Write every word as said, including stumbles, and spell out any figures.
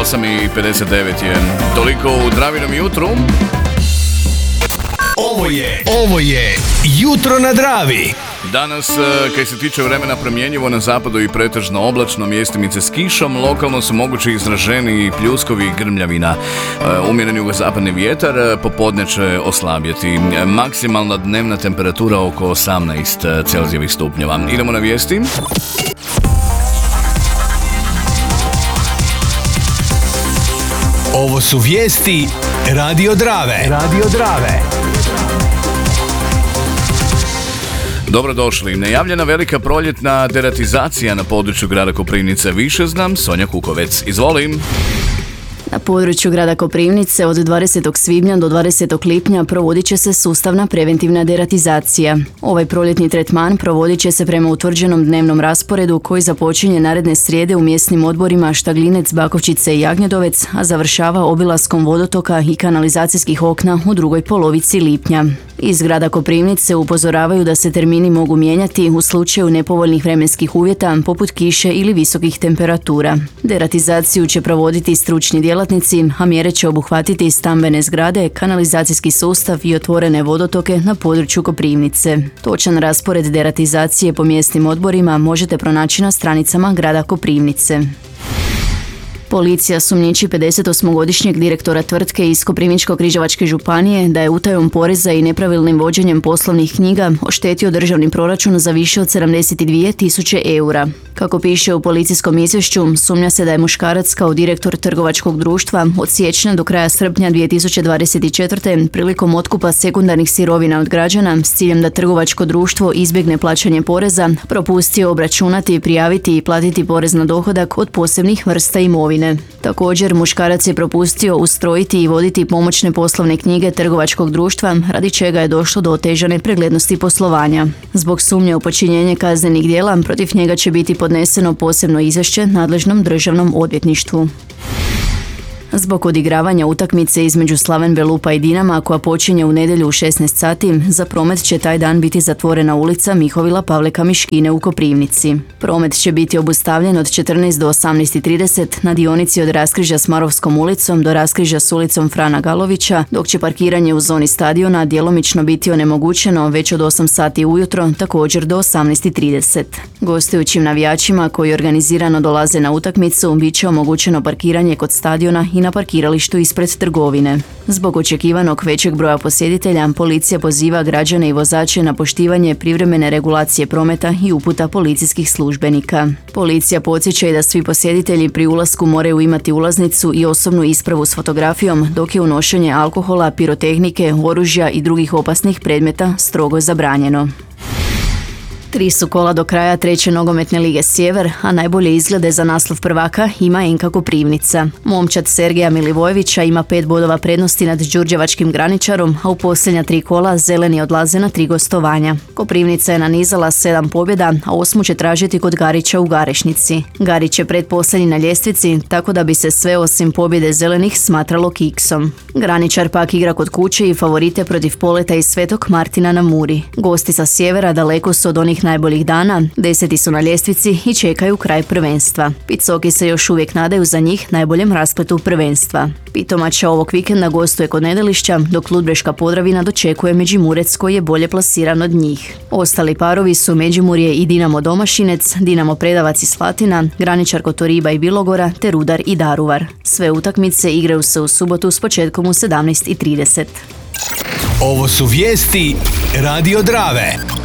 osam i pedeset devet je. Toliko u Dravinom jutru. Ovo je, ovo je Jutro na Dravi. Danas, kaj se tiče vremena, promjenjivo na zapadu i pretežno oblačno, mjestimice s kišom, lokalno su mogući izraženi pljuskovi i grmljavina. Umjereni jugozapadni vjetar popodne će oslabjeti. Maksimalna dnevna temperatura oko osamnaest Celzijevih stupnjeva. Idemo na vijesti. Ovo su vijesti Radio Drave. Radio Drave. Dobrodošli. Najavljena velika proljetna deratizacija na području grada Koprivnice. Više znam Sonja Kukovec. Izvolim. Na području grada Koprivnice od dvadesetog svibnja do dvadesetog lipnja provodit će se sustavna preventivna deratizacija. Ovaj proljetni tretman provodit će se prema utvrđenom dnevnom rasporedu koji započinje naredne srijede u mjesnim odborima Štaglinec, Bakovčice i Jagnjedovec, a završava obilaskom vodotoka i kanalizacijskih okna u drugoj polovici lipnja. Iz grada Koprivnice upozoravaju da se termini mogu mijenjati u slučaju nepovoljnih vremenskih uvjeta poput kiše ili visokih temperatura. Deratizaciju će provoditi stručni djelatnici, a mjere će obuhvatiti stambene zgrade, kanalizacijski sustav i otvorene vodotoke na području Koprivnice. Točan raspored deratizacije po mjesnim odborima možete pronaći na stranicama grada Koprivnice. Policija sumnjiči pedesetosmogodišnjeg direktora tvrtke iz Koprivničko-križevačke županije da je utajom poreza i nepravilnim vođenjem poslovnih knjiga oštetio državni proračun za više od sedamdeset dvije tisuće eura. Kako piše u policijskom izvješću, sumnja se da je muškarac kao direktor trgovačkog društva od siječnja do kraja srpnja dvije tisuće dvadeset četvrte prilikom otkupa sekundarnih sirovina od građana s ciljem da trgovačko društvo izbjegne plaćanje poreza, propustio obračunati, prijaviti i platiti porez na dohodak od posebnih vrsta imovine. Također, muškarac je propustio ustrojiti i voditi pomoćne poslovne knjige trgovačkog društva, radi čega je došlo do otežane preglednosti poslovanja. Zbog sumnje u počinjenje kaznenih djela, protiv njega će biti podneseno posebno izvješće nadležnom državnom odvjetništvu. Zbog odigravanja utakmice između Slaven Belupa i Dinama, koja počinje u nedjelju u šesnaest sati, za promet će taj dan biti zatvorena ulica Mihovila Pavleka Miškine u Koprivnici. Promet će biti obustavljen od četrnaest do osamnaest i trideset na dionici od raskrižja s Marovskom ulicom do raskrižja s ulicom Frana Galovića, dok će parkiranje u zoni stadiona djelomično biti onemogućeno već od osam sati ujutro, također do osamnaest i trideset. Gostujućim navijačima koji organizirano dolaze na utakmicu bit će omogućeno parkiranje kod stadiona i na parkiralištu ispred trgovine. Zbog očekivanog većeg broja posjetitelja, policija poziva građane i vozače na poštivanje privremene regulacije prometa i uputa policijskih službenika. Policija podsjeća i da svi posjetitelji pri ulasku moraju imati ulaznicu i osobnu ispravu s fotografijom, dok je unošenje alkohola, pirotehnike, oružja i drugih opasnih predmeta strogo zabranjeno. Tri su kola do kraja treće nogometne lige Sjever, a najbolje izglede za naslov prvaka ima Enka Koprivnica. Momčad Sergeja Milivojevića ima pet bodova prednosti nad đurđevačkim Graničarom, a u posljednja tri kola zeleni odlaze na tri gostovanja. Koprivnica je nanizala sedam pobjeda, a osmu će tražiti kod Garića u Garešnici. Garić je pretposljednji na ljestvici, tako da bi se sve osim pobjede zelenih smatralo kiksom. Graničar pak igra kod kuće i favorite protiv Poleta i Svetog Martina na Muri. Gosti sa Sjevera daleko su od onih najboljih dana, deseti su na ljestvici i čekaju kraj prvenstva. Picoki se još uvijek nadaju za njih najboljem raspletu prvenstva. Pitomača ovog vikenda gostuje kod Nedelišća, dok Ludbreška Podravina dočekuje Međimurec koji je bolje plasiran od njih. Ostali parovi su Međimurje i Dinamo Domašinec, Dinamo Predavac i Slatina, Graničar Kotoriba i Bilogora te Rudar i Daruvar. Sve utakmice igraju se u subotu s početkom u sedamnaest i trideset. Ovo su vijesti Radio Drave.